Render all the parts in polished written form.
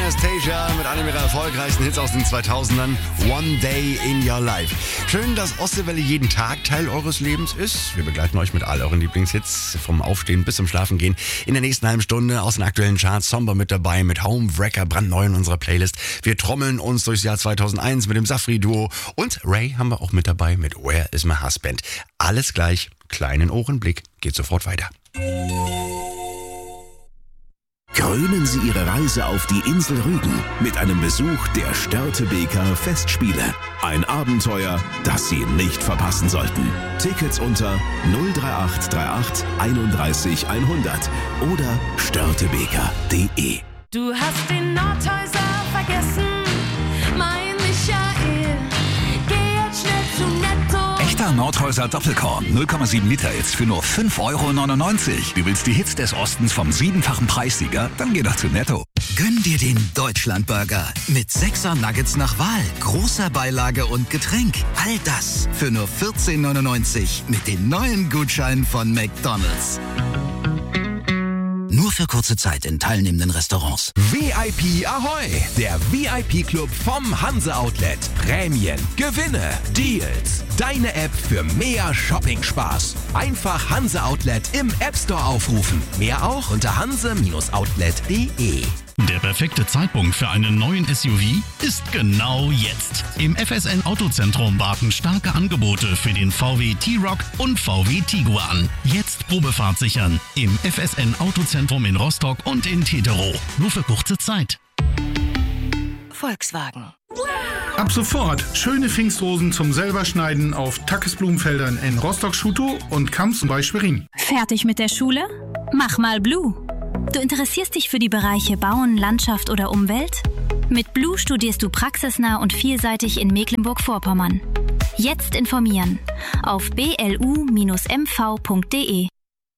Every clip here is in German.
Anastasia mit einem ihrer erfolgreichsten Hits aus den 2000ern, One Day in Your Life. Schön, dass Ostseewelle jeden Tag Teil eures Lebens ist. Wir begleiten euch mit all euren Lieblingshits vom Aufstehen bis zum Schlafengehen. In der nächsten halben Stunde aus den aktuellen Charts Somber mit dabei, mit Homewrecker brandneu in unserer Playlist. Wir trommeln uns durchs Jahr 2001 mit dem Safri-Duo und Ray haben wir auch mit dabei mit Where Is My Husband. Alles gleich, kleinen Ohrenblick, geht sofort weiter. Krönen Sie Ihre Reise auf die Insel Rügen mit einem Besuch der Störtebeker Festspiele. Ein Abenteuer, das Sie nicht verpassen sollten. Tickets unter 03838 31 100 oder störtebeker.de. Du hast den Nordhäuser vergessen, mein Michael. Geh jetzt schnell zu Netto. Echter Nordhäuser Doppelkorn, 0,7 Liter jetzt für nur 5,99 €. Du willst die Hits des Ostens vom 7-fachen Preissieger? Dann geh doch zu Netto. Gönn dir den Deutschlandburger mit 6er Nuggets nach Wahl, großer Beilage und Getränk. All das für nur 14,99 € mit den neuen Gutscheinen von McDonald's. Nur für kurze Zeit in teilnehmenden Restaurants. VIP Ahoi! Der VIP-Club vom Hanse Outlet. Prämien, Gewinne, Deals. Deine App für mehr Shopping-Spaß. Einfach Hanse Outlet im App Store aufrufen. Mehr auch unter hanse-outlet.de. Der perfekte Zeitpunkt für einen neuen SUV ist genau jetzt. Im FSN Autozentrum warten starke Angebote für den VW T-Roc und VW Tiguan. Jetzt Probefahrt sichern. Im FSN Autozentrum in Rostock und in Teterow. Nur für kurze Zeit. Volkswagen. Ab sofort schöne Pfingstrosen zum selberschneiden auf Tackes Blumenfeldern in Rostock-Schutow und Kamps bei Schwerin. Fertig mit der Schule? Mach mal Blue. Du interessierst dich für die Bereiche Bauen, Landschaft oder Umwelt? Mit Blue studierst du praxisnah und vielseitig in Mecklenburg-Vorpommern. Jetzt informieren auf blu-mv.de.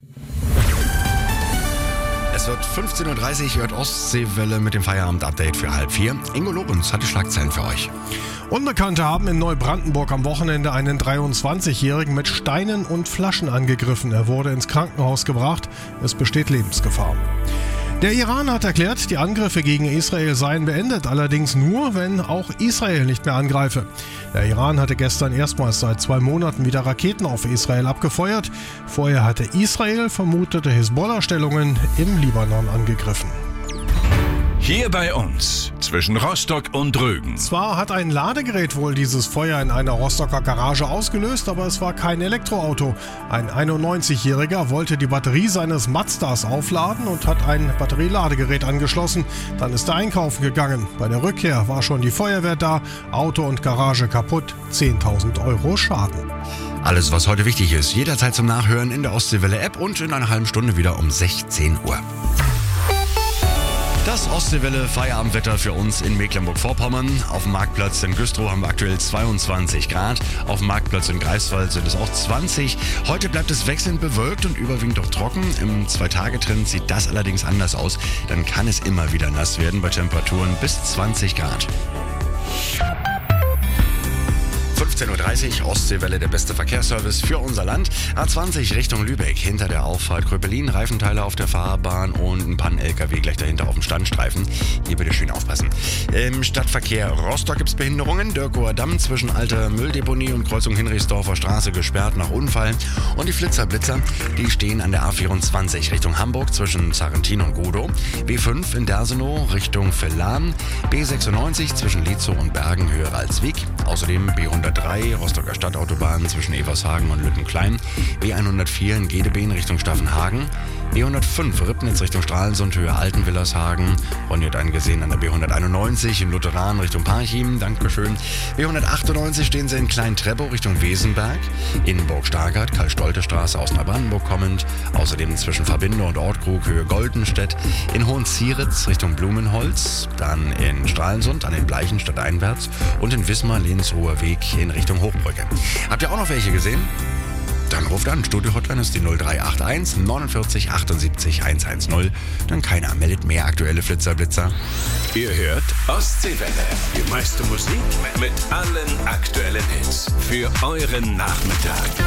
Es wird 15.30 Uhr, hört Ostseewelle mit dem Feierabend-Update für 3:30. Ingo Lorenz hat die Schlagzeilen für euch. Unbekannte haben in Neubrandenburg am Wochenende einen 23-Jährigen mit Steinen und Flaschen angegriffen. Er wurde ins Krankenhaus gebracht. Es besteht Lebensgefahr. Der Iran hat erklärt, die Angriffe gegen Israel seien beendet, allerdings nur, wenn auch Israel nicht mehr angreife. Der Iran hatte gestern erstmals seit 2 Monaten wieder Raketen auf Israel abgefeuert. Vorher hatte Israel vermutete Hisbollah-Stellungen im Libanon angegriffen. Hier bei uns, zwischen Rostock und Rügen. Zwar hat ein Ladegerät wohl dieses Feuer in einer Rostocker Garage ausgelöst, aber es war kein Elektroauto. Ein 91-Jähriger wollte die Batterie seines Mazdas aufladen und hat ein Batterieladegerät angeschlossen. Dann ist er einkaufen gegangen. Bei der Rückkehr war schon die Feuerwehr da, Auto und Garage kaputt, 10.000 € Schaden. Alles, was heute wichtig ist, jederzeit zum Nachhören in der Ostseewelle-App und in einer halben Stunde wieder um 16 Uhr. Das Ostseewelle Feierabendwetter für uns in Mecklenburg-Vorpommern. Auf dem Marktplatz in Güstrow haben wir aktuell 22 Grad. Auf dem Marktplatz in Greifswald sind es auch 20. Heute bleibt es wechselnd bewölkt und überwiegend auch trocken. Im 2-Tage-Trend sieht das allerdings anders aus. Dann kann es immer wieder nass werden bei Temperaturen bis 20 Grad. 15.30 Uhr, Ostseewelle, der beste Verkehrsservice für unser Land. A20 Richtung Lübeck, hinter der Auffahrt Kröpelin, Reifenteile auf der Fahrbahn und ein Pann-LKW gleich dahinter auf dem Standstreifen. Hier bitte schön aufpassen. Im Stadtverkehr Rostock gibt es Behinderungen. Dörkower Damm zwischen alter Mülldeponie und Kreuzung Hinrichsdorfer Straße gesperrt nach Unfall. Und die Flitzer-Blitzer, die stehen an der A24 Richtung Hamburg zwischen Sarrentin und Godow. B5 in Dersenow Richtung Villan. B96 zwischen Lietzow und Bergen Höhe Ralswiek. Außerdem B103 Rostocker Stadtautobahn zwischen Evershagen und Lüttenklein, B104 in Gedebeen Richtung Staffenhagen, B105 Ribnitz Richtung Stralsund Höhe Altenwillershagen, Ronny hat einen gesehen an der B191 in Lutheran Richtung Parchim, Dankeschön, B198 stehen sie in Klein-Treppow Richtung Wesenberg, in Burg-Stargard, Karl-Stolte-Straße aus Neubrandenburg kommend, außerdem zwischen Verbinde und Ortkrug Höhe Goldenstedt, in Hohenzieritz Richtung Blumenholz, dann in Stralsund an den Bleichen stadteinwärts und in Wismar Lehnshoher Weg in Richtung Hochbrücke. Habt ihr auch noch welche gesehen? Dann ruft an. Studio-Hotline ist die 0381 49 78 110. Dann keiner meldet mehr aktuelle Flitzer-Blitzer. Ihr hört Ostseewelle. Die meiste Musik mit allen aktuellen Hits für euren Nachmittag.